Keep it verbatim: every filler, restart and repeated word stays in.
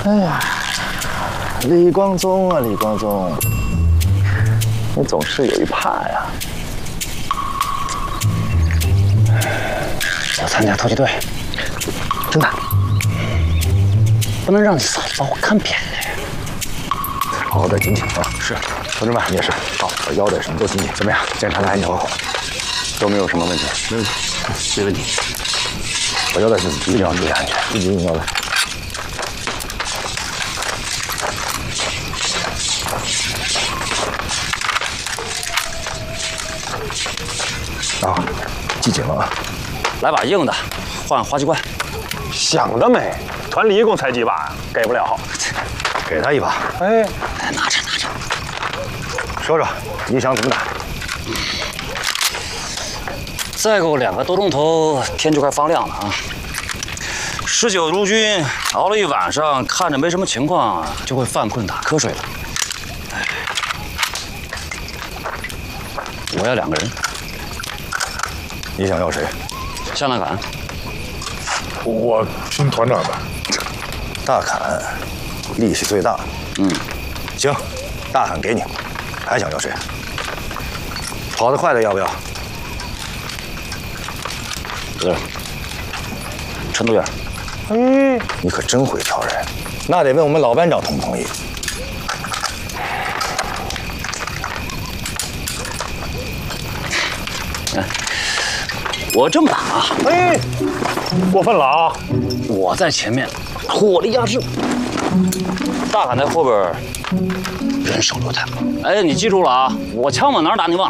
哎呀，李光宗啊，李光宗，你总是有一怕呀。 要参加突击队，真的，不能让你嫂子把我看扁了。 好好带紧紧啊！是，同志们，你也是，好，把腰带什么都紧紧。怎么样？检查的还好好， 都没有什么问题， 没问题， 没问题。 把腰带自己一定要注意安全，自己紧腰带。啊，系紧了啊！ 来把硬的，换滑稽罐。 想得美！团里一共才几把呀？给不了。 给他一把。 哎， 拿着拿着。 说说，你想怎么打？ 再给我两个多钟头，天就快放亮了啊！十九路军熬了一晚上，看着没什么情况，就会犯困打瞌睡了。哎，我要两个人。 你想要谁？ 向大侃。 我听团长的。 大侃，力气最大。 嗯， 行，大侃给你。还想要谁？跑得快的要不要？ 是。陈独眼。 哎，你可真会挑人，那得问我们老班长同不同意。 哎，我这么打啊！ 哎，过分了啊！ 我在前面，火力压制，大侃在后边，人手榴弹。哎，你记住了啊！我枪往哪儿打，你往